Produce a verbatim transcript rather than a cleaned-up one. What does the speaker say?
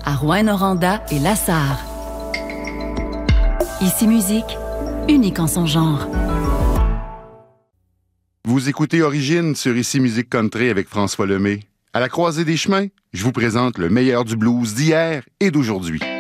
à Rouyn-Noranda et Lassar. Ici Musique, unique en son genre. Vous écoutez Origine sur Ici Musique Country avec François Lemay. À la croisée des chemins, je vous présente le meilleur du blues d'hier et d'aujourd'hui.